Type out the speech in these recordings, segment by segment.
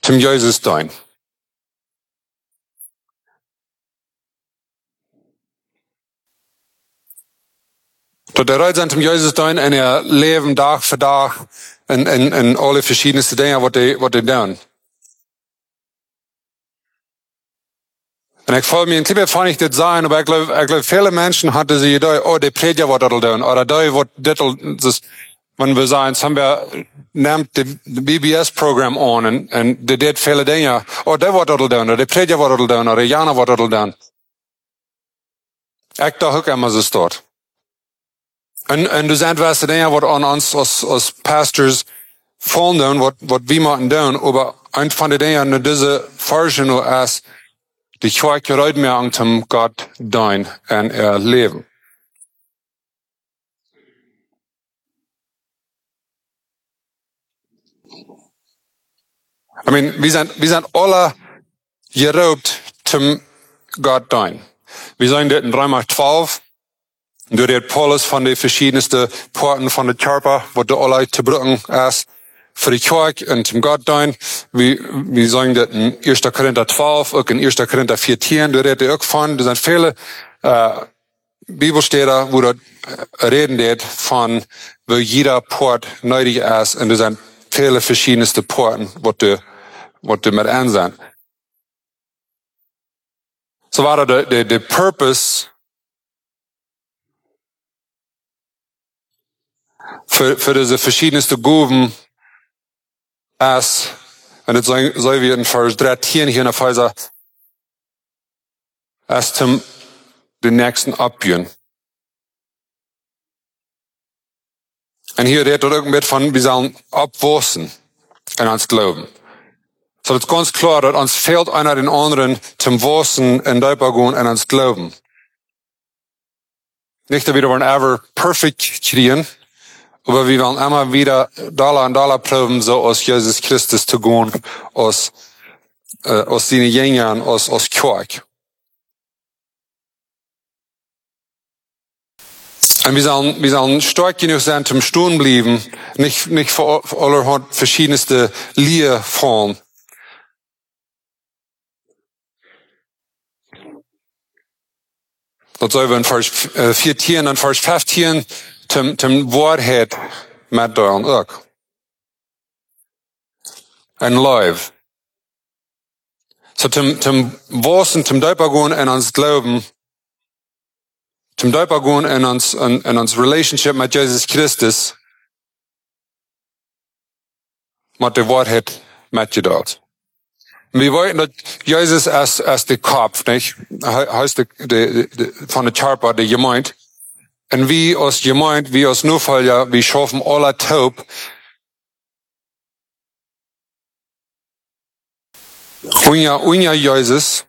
zum Jesus dein. Tot er zijn zum Jesus dein en leven dag voor dag en alle verschiedenste dingen wat hij doen. En ik voel me een klein van ik dit zijn, maar ik geloof viele mensen hadden ze idee, oh, die prediger wat dat doen, oder die wat dit dus, wenn wir sagen, haben wir nimmt de BBS-Programm aan en die deed viele dingen, oh, die wat dat doen, oder die prediger wat dat doen, oder Jana wat dat doen. Ik dacht ook immer so staat. En dus etwas dingen wat aan ons als pastors volgen, wat we moeten doen, aber een van de dingen naar deze Forschung is, die Kirche gereid mehr an zum Gott dein en leben. I mean, wir sind alle geroept zum Gott dein. Wir sind dort in Römer 12, du redet Paulus von den verschiedensten Porten von der Körper, wo du alle zu brücken ist, für die Kirche und zum Gott dein. Wir sagen das in 1. Korinther 12, auch in 1. Korinther 14, du redet auch von, da sind viele Bibelstellen, wo du reden wird von, wo jeder Port nötig ist, und da sind viele verschiedenste Porten, wo du mit ansehen. So war der Purpose für diese verschiedenste Gaben ist, und das soll wir in Vers 13 hier in der Phase, ist zum den nächsten abgehen. Und hier redet er irgendwie von, wir sollen abwachsen in uns Glauben. So, das ist ganz klar, dass uns fehlt einer den anderen zum Wachsen in Deipagun in uns Glauben. Nicht, dass wir wollen ever perfekt kriegen, aber wir wollen immer wieder Dollar proben, so aus Jesus Christus zu gehen, aus seinen Jüngern, aus Kirche. Und wir sollen stark genug sein, zum Stehen bleiben, nicht für allerhand verschiedenste Lieder fallen. Dat zou we in vers 14 en vers 15 tem waarheid met doen ook. En live. So tem wasen, tem duipagoen in ons glauben, tem duipagoen in ons relationship met Jesus Christus, met de waarheid met je dood. Wir wollten, dass Jesus als der Kopf, nicht? Heißt von der Körper, der Gemeinde. Und wir als Gemeinde, wir als Nuffolger, wir schaffen alle taub. Unja Jesus.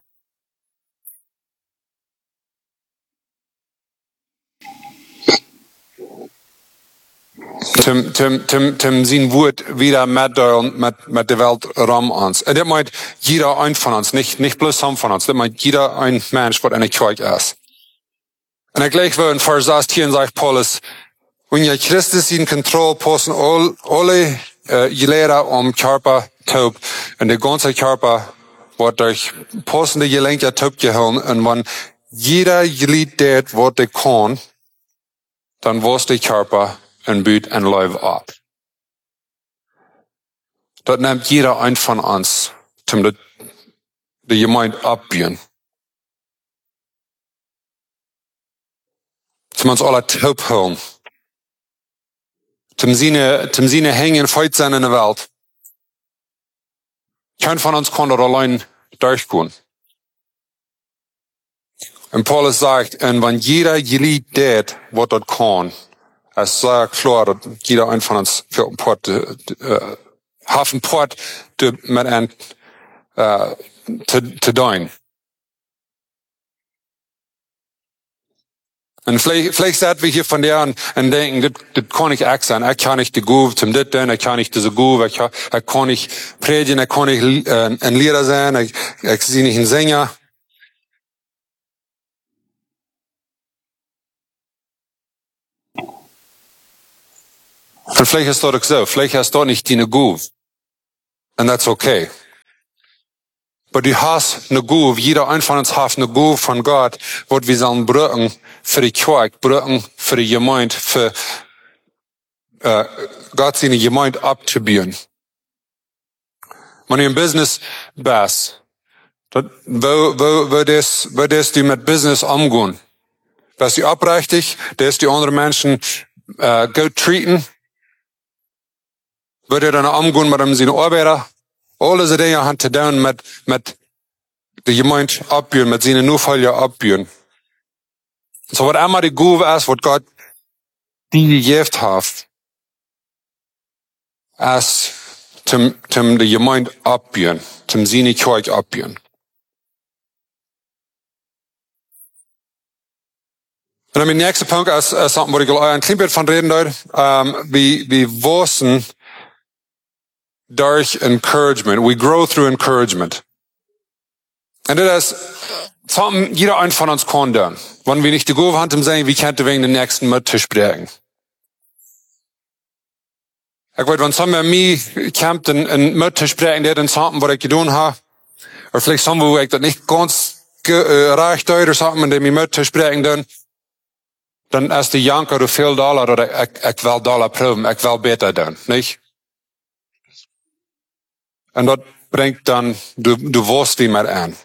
Tim zijn woord wieder met de Welt ram ons. En dat meint jeder ein von uns, nicht bloß some von uns. Dat meint jeder ein Mensch, wat in der Kirche ist. En ik gleich wil in Vers 16 sagt Paulus, wenn Christus in Kontrolle posten alle Gelehrer Körper taub, und der ganze Körper wird durch passende Gelenke taub gehalten, und wenn jeder Glied tät, was der kann, dann was der Körper en buurt en live ab. Dat nimmt jeder ein von uns, zum de Gemeinde abbieren. Zum uns alle taub holen. Zum Sinne hängen, feit sein in der Welt. Kein von uns kann dort allein durchgehen. Und Paulus sagt, und wenn jeder Glied tät, was dort kann, es ist sehr klar, dass jeder ein von uns für ein Port, Hafenport, mit ein, zu dein. Und vielleicht sagen wir hier von der an und denken, das kann ich auch sein. Ich kann nicht die Gove zum dit tun, ich kann nicht diese Gove, ich kann nicht predigen, ich kann nicht ein Lehrer sein, ich bin nicht ein Sänger. Und vielleicht ist das auch so. Vielleicht hast du nicht deine Gove. And that's okay. Aber du hast eine Gabe, jeder ein von uns hat eine Gabe von Gott, wo wir sollen brücken für die Kirche, brücken für die Gemeinde, für Gott seine Gemeinde abzubauen. Wenn du im Business bist, wo das du mit Business umgehen? Dass du aufrichtig, dass die anderen Menschen gut treaten, wo du dann umgehen mit seinen Arbeiter, all diese Dinge haben zu tun mit der Gemeinde abbauen, mit seinen Nachfolger abbauen. So, was immer die Gabe ist, was Gott die gegeben hat, ist zum die Gemeinde abbauen, zum seine Kirche abbauen. Und dann mein nächster Punkt ist wo ich ein klein bisschen von reden soll, wir wachsen durch Encouragement. We grow through encouragement. Und das ist something jeder ein von uns kann tun. Wenn wir nicht die Gabe haben, sagen, wie könnte wegen den nächsten mit zu sprechen. Ich weiß, wenn sommer mir kommt, ein mit zu sprechen, der dann something, was ich getan habe, oder vielleicht sommer, wo ich das nicht ganz recht oder something, der mir mit zu sprechen dann ist die Janker, du viel Dollar, oder ich will Dollar proben, ich will besser tun, nicht? Und das bringt dann, du weißt wie man an.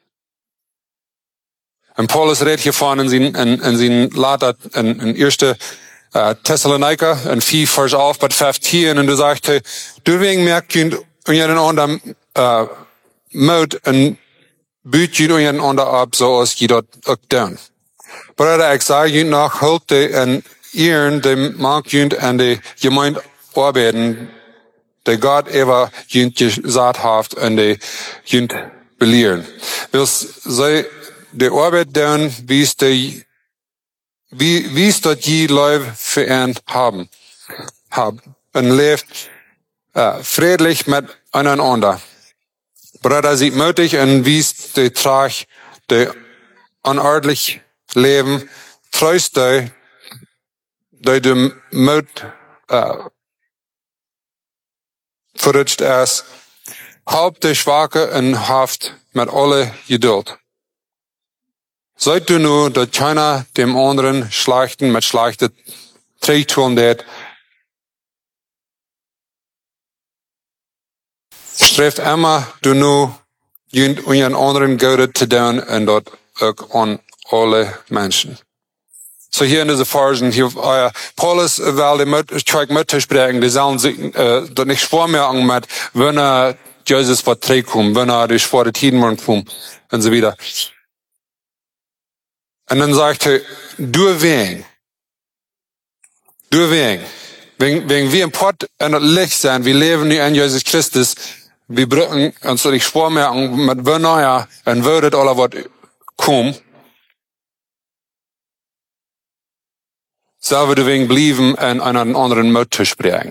Und Paulus redet hier vorne in seinen Later, in 1. Thessaloniker, in 4, Vers 11, bis 15, und du sagst, hey, du wegen merkt, und jeden anderen, Mut, und büt jeden anderen ab, so als die dort auch tun. Bruder, ich sage Ihnen noch, heute in ihren, dem mag jünd an die Gemeinde arbeiten, der Gott ever jünd gesagt hat, und die jünd belehren. Willst sie die Arbeit tun, wie es dort je Leute für ihn haben. Und lebt, friedlich miteinander. Bruder, sieht mutig und wie es die Trag, die unordentlich leben, treust du, dem Mut, verrutscht ist, halb der Schwache und haft mit alle Geduld. Seid du nur, dass keiner dem anderen schlechten mit schlechten tun wird, strebt immer du nur, einen anderen Gute zu tun und dort auch an alle Menschen. So hier in dieser Versen, hier, Paulus will die Kirche mitsprechen, die sollen sich, dort nicht schwer mehr mit, wenn Jesus verträgt, wenn die schwere Tiden kommen, und so weiter. Und dann sagt er, wegen wir im Pott in das Licht sein, wir leben in Jesus Christus, wir brücken uns nicht schwer mehr mit wenn und würdet alle was kommen, selber deswegen blieben und einen anderen Mut zu sprechen.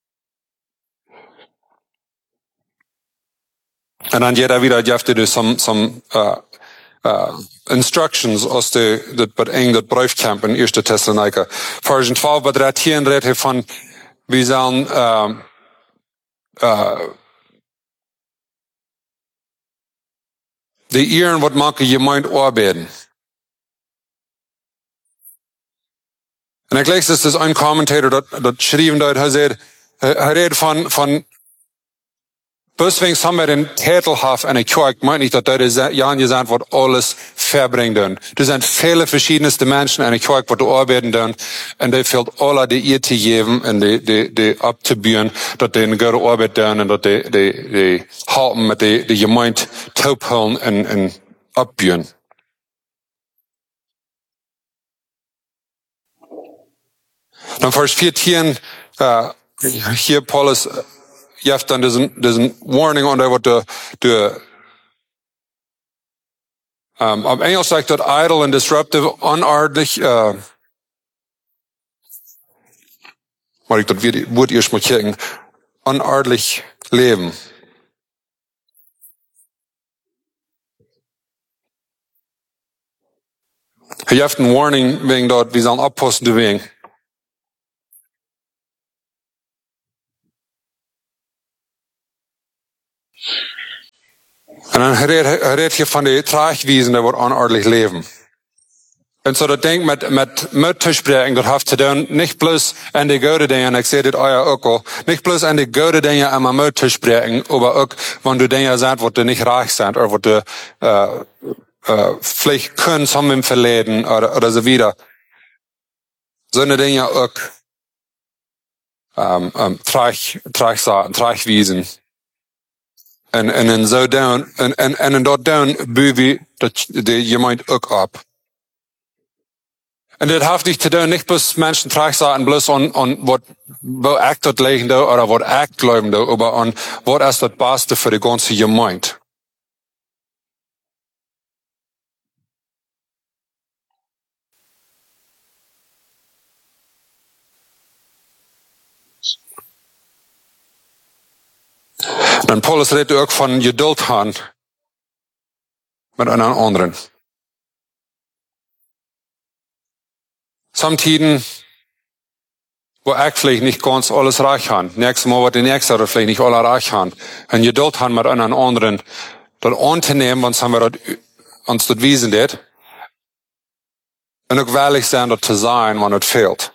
Und dann jeder wieder dürfte du some instructions aus dat Briefkamp in 1. Thessaloniker. Vers 12, bei 13 redet von, wir sollen, die Ehren, was manche Gemeinde arbeiten. Und ich lese, das ist ein Kommentator, das schrieben dort, er redet von, deswegen haben wir den Tätelhaft an der Kirche, meint nicht, dass da Jan gesagt wird, alles verbringen. Das sind viele verschiedenste Menschen an der Kirche, die arbeiten tun, und die fehlt alle die ihr zu geben, und die abzubauen, dass die eine gute Arbeit tun, und dass die halten mit die Gemeinde taubholen und abbauen. Dann Vers 14, hier Paulus, you have done diesen warning on what am Englisch sagt dort idle and disruptive, unordentlich, weil ich dort Wort erst mal checken, unordentlich leben. You have ein warning wegen dort, wir sollen abposten wegen. Und dan redt je van die traagwiesen, die wordt onordentlich leven. En zo dat denk met te spreken, dat heeft te doen, niet plus aan die goede dingen, ik zeg dit ook al, niet plus aan die goede dingen aan mijn te spreken, maar ook, wanneer du dingen zegt, wat er niet raag zijn, of wat er, vielleicht können haben im Verleden, oder so wieder. So eine Dinge auch, traagwiesen. En zo doen, en dat doen, buven dat je meint ook op. En dit heeft niet te doen, niet bloß mensen traag zijn, bloß on wat ik dat legen doe, oder wat ik geloven doe, maar on wat is dat beste voor de ganze gemeente. Dan Paulus redt ook van geduld haben met een anderen. Samtiden, wo ik vielleicht nicht ganz alles reich haben. Nächstes Mal wird die nächste oder vielleicht nicht alle reich haben. Und geduld haben mit einen anderen, das anzunehmen, wenn uns das wiesen wird. Und auch ehrlich sein, das zu sein, wenn es fehlt.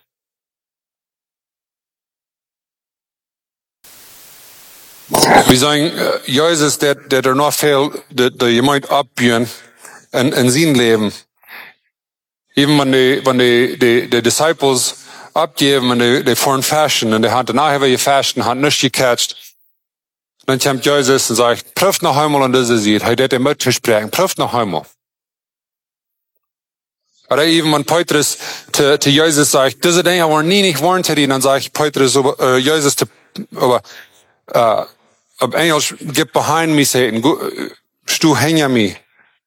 Wir sagen, Jesus, der noch viel, der jemand abbiegen in sein Leben. Even wenn die Disciples abgeben und die fahren fasten und die haben nachher wir fasten, haben nicht gecatcht. Dann kommt Jesus und sagt, prüft noch einmal und das ist es. Er hat mit zu sprechen, prüft noch einmal. Oder even wenn Petrus zu Jesus sagt, diese Dinge waren nie nicht wahr zu dir, dann sagt Petrus, Jesus, ob Englisch, get behind me, Satan, stu hinter mir.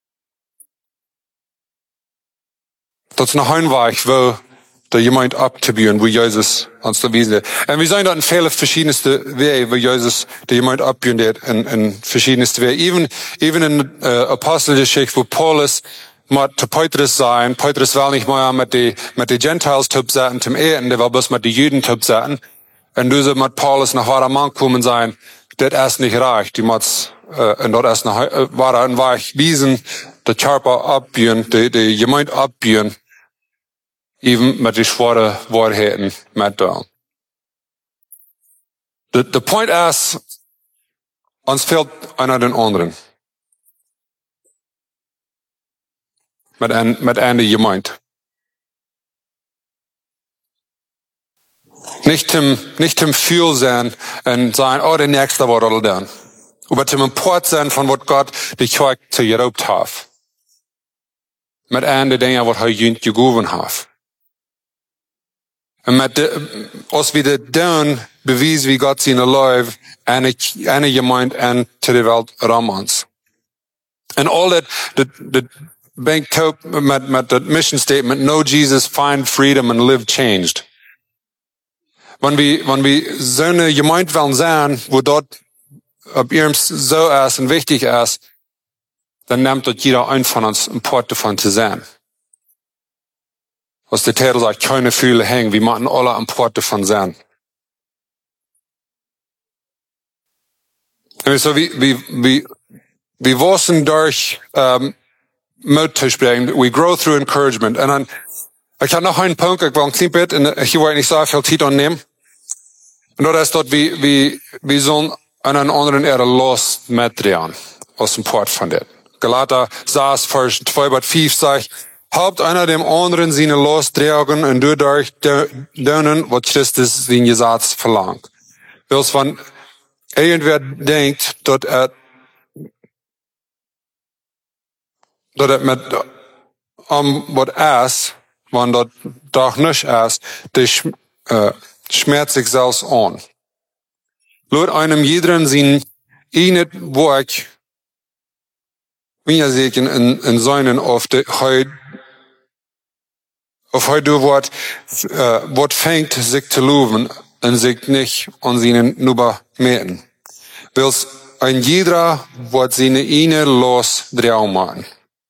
Dat is nog een weg waar de gemeente op te bouwen, waar Jezus ons te wijzen. En we zijn dat in vele verschillende wegen, waar Jezus de gemeente opbouwt in verschillende wegen. Even in de Apostelgeschichte, waar Paulus met te Petrus zijn. Petrus wil niet meer met de Gentiles te opzetten, zum eten, die wil best met de Juden te opzetten. En dus met Paulus naar waar man komen zijn, dat is niet recht. Die moet, en dat is nog, waar een weg wijzen, de Körper opbouwen, de gemeente opbouwen. Even met die schwere waarheden met doen. De point is, ons fehlt einer den anderen. Met een gemeente. Nicht zum Fühl sein und sagen, oh, der Nächste wird alle dann. Aber zum Import sein von was Gott die Kirche zu geraubt hat. Met een der Dinge, was er gegeben hat. En als we dit doen, bewijzen we God zijn lief en een gemeente en te de wereld rond ons. En al dat brengt ook met dat mission statement, know Jesus, find freedom and live changed. Wenn we zo'n gemeente willen zijn, wo dat op ihrem zo is en wichtig is, dan neemt dat jeder een van ons een part davon te zijn. Was der Titel sagt, keine Fühle hängen, wir machen alle am Port davon sein. So wir wachsen durch Mut zu sprechen. We grow through encouragement. Und dann, ich habe noch einen Punkt, ich will ein klein bisschen, ich will nicht so viel Zeit annehmen. Und das ist dort, wir sollen einen anderen Erde los mitdrehen, aus dem Port von der. Galater 6, Vers 2-5 sagt, Haupt einer dem anderen seine losdragen und dadurch dönen, was Christus sein Gesetz verlangt. Als wenn irgendwer denkt, dass mit was ist, wenn das doch nicht ist, das schmerzt sich selbst an. Laut einem jeden sein einet Werk, wie er sich in seinen Of hij wordt fängt sich zu loven en sich nicht an seinen Nuber meten. Wils ein jeder wordt seine ine los draumen.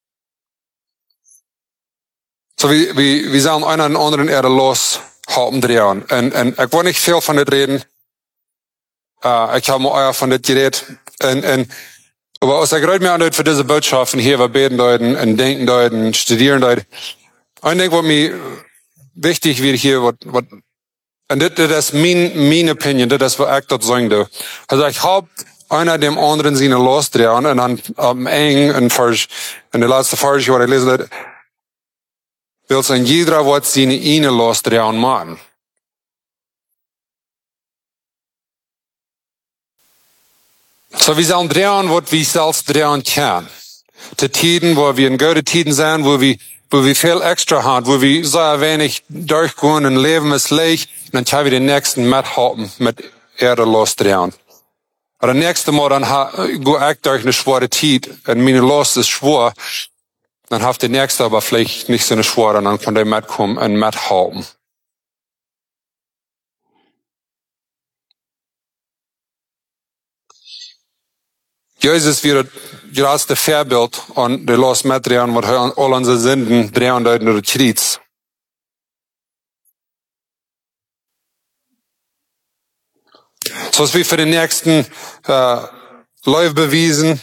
So wie sollen einen anderen Erde los halten drehen. En ich will nicht viel von das reden. Ich habe mal euer von das geredet. En Aber als ich gerade mir anhört für diese Botschaften hier, wir beten deuten und denken deuten, studieren deuten. Ein Ding, was mir wichtig wird hier, und das ist meine Opinion, das ist, was ich dort sagen. Also ich hab einer dem anderen seine Lust dran, und dann am Eng, in der letzten Vers, was ich lesen habe, will sein jeder, was seine eine Lust dran machen. So wir sollen dran, was wir selbst dran können. Zu Tiden, wo wir in gute Tiden sind, wo wir viel extra haben, wo wir so wenig durchgehen und leben ist leicht, dann können wir den nächsten mithalten mit Erde los dran. Aber das nächste Mal, dann gehe ich durch eine schwere Zeit und meine Lust ist schwer, dann hat der nächste aber vielleicht nicht so eine schwere, dann kann der mitkommen und mithalten. Jesus wird gerade das Vorbild und der Lust mitdrehen, was all unsere Sünden drehen durch den Kreuz. So was wir für den nächsten Läufe bewiesen.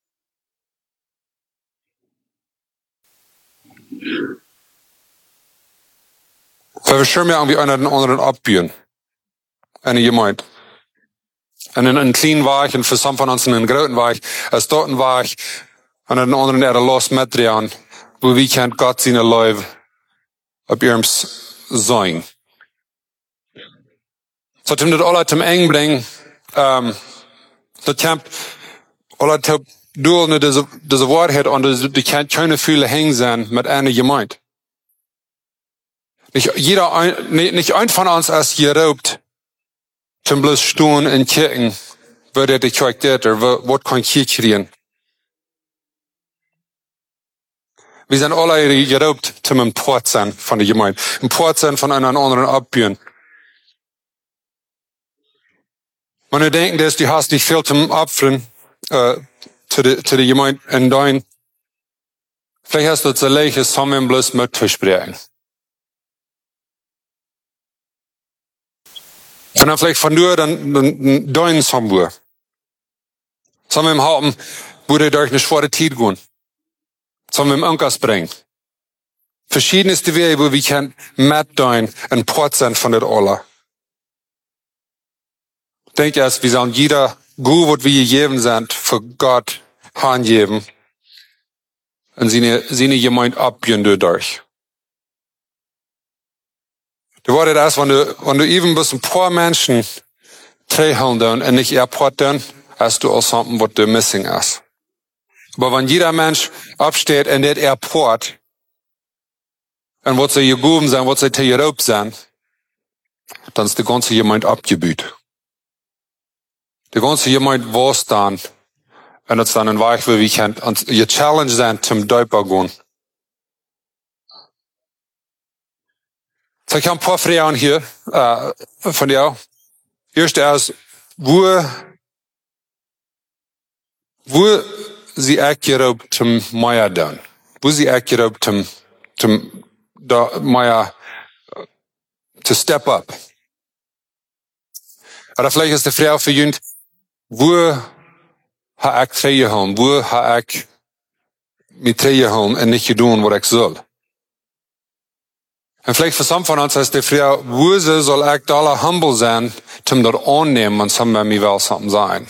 Weil wir schon mehr irgendwie einer den anderen abbiegen. Eine gemeint. Und in einen kleinen Weg, und für some von uns in einen großen Weg, als dort ein Weg, und den anderen der los mitdrehen, wo wir kennt Gott seine Läufe auf ihrem sein. So, dass wir das alle zum Eng bringen, das kann alle zu durch diese Wahrheit und die kann keine Fühle hängen sein mit einer gemeint. Nicht ein von uns als geraubt, zum bloß stehen und kicken, würde die Kirche das, oder was kann ich kriegen. Wir sind alle geraubt zum Import sein von der Gemeinde. Import sein von einer anderen abbiegen. Wenn du denken, dass du hast nicht viel zum Opfern, zu der Gemeinde in dein, vielleicht hast du zu leicht, zusammen bloß mit zu sprechen. Und dann vielleicht von dir dann dein Sambu. Zusammen im Haupten, würde durch eine schwere Zeit gehen. Zusammen im Ankas bringen. Verschiedenste Wege, wo wir können mit dein ein Port sein von der Ola. Denk erst, wir sollen jeder gut, was wir gegeben sind, für Gott hingeben. Und seine Gemeinde abgehen dadurch. Du wartet erst, wenn du eben bis ein paar Menschen teilhaben und nicht erporten, hast du auch something, was du missing ist. Aber wenn jeder Mensch absteht in der Airport, und was sie gegeben sind, was sie geraubt sind, dann ist die ganze Gemeinde abgebüht. Die ganze Gemeinde weiß dann, und das dann ein Weg, wie wir können, und ihr Challenge sein zum Däuper gehen. So, ich habe ein paar Fragen hier, von dir. Erste ist, wo sie echt geraubt zum Meier dann? Wo sie echt geraubt zum Meier, to step up? Oder vielleicht ist die Frage für jünd, wo ha ich tegengehouden? Wo ha ich mich tegengehouden und nicht gedaan was ich soll? Und vielleicht für some von uns ist die Frage, wo soll ich da humble sein, zum dort annehmen, und some bei mir will something sein?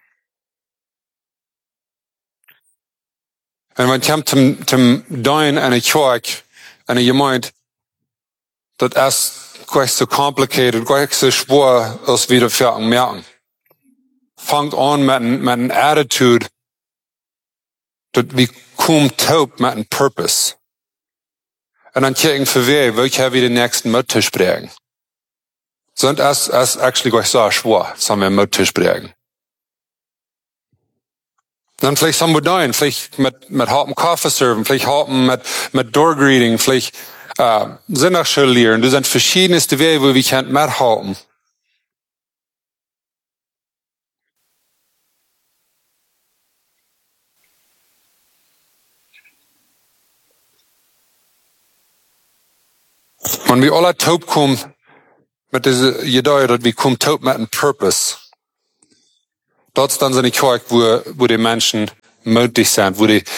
Und wenn ich zum Dein eine Kirche, eine Gemeinde, das ist gleich so complicated, gleich so schwer, als wir dafür merken. Fangt an mit einer Attitude, dass wir kommen taub mit einem Purpose. Und dann kijken für wer, welche haben wir den nächsten Mittisch bringen. So, das ist actually gleich so schwer, sollen wir Mittisch bringen. Dann vielleicht sollen wir da vielleicht mit hartem Kaffee serven, vielleicht hartem mit Doorgreeting, vielleicht, Sinnachschule lehren. Das sind verschiedenste Wege, wo wir können mithalten. Wenn wir alle taub kommen, mit dieser Idee, dass wir kommen taub mit einem Purpose, Dort ist dann so eine Kirche, wo die Menschen mutig sind, wo die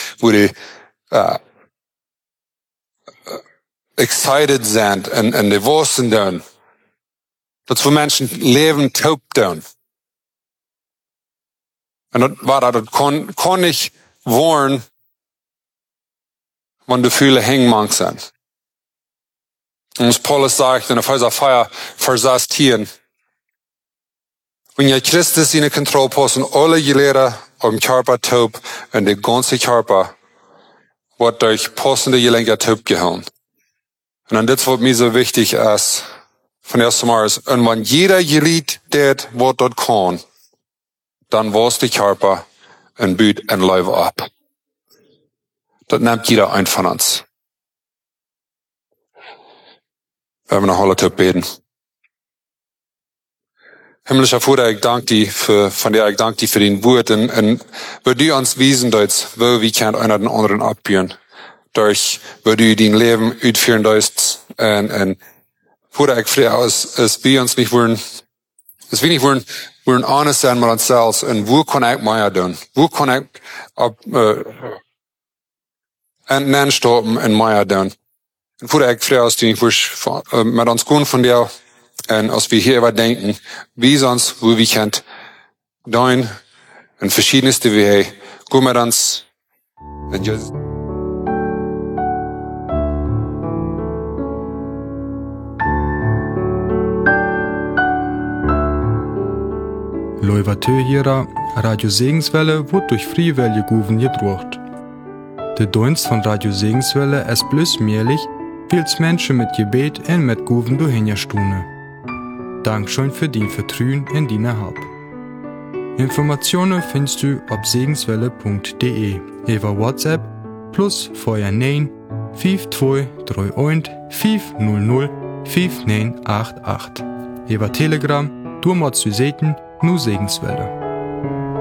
excited sind und die Wursten tun. Dort wo Menschen leben, taub tun. Und das kann nicht wollen, wenn die viele hängmank sind. Und was Paulus sagt in Epheser 4, Vers 10, wenn ihr Christus in der Kontrolle passen, alle Gelehrer am Körper taub und der ganze Körper wird durch passende Gelenke taub gehauen. Und dann das, was mir so wichtig ist, von ersten Mal ist, und wenn jeder Glied tät, was dort kann, dann was der Körper und büht ein Leben ab. Das nimmt jeder ein von uns. Wir haben noch alle taub beten. Himmlischer Vater, ich danke dir für den Wort und wo du uns wiesen sollst, wo wir können einer den anderen abführen. Durch, wo du dein Leben ausführen sollst. Und Vater, ich frage aus, dass wir uns nicht wollen honest sein mit uns selbst und wo kann ich mehr tun? Wo kann ich entnennen und mehr tun? Und Vater, ich frage aus, ich will mit uns gehen von dir. Und als wir hier überdenken, wie sonst, wo wir können, dein, in verschiedenste Wege, gut mit uns, in Jesus. Loivatö Radio Segenswelle wird durch Friwelle Guven gedruckt. Der Dienst von Radio Segenswelle ist bloß möglich, weil Menschen mit Gebet und mit Guven durchhinterstunden. Dankeschön für dein Vertrauen in deine Hab. Informationen findest du auf segenswelle.de über WhatsApp plus Feuer 9 5231 500 5988. Über Telegram, du machst du Seiten, nur Segenswelle.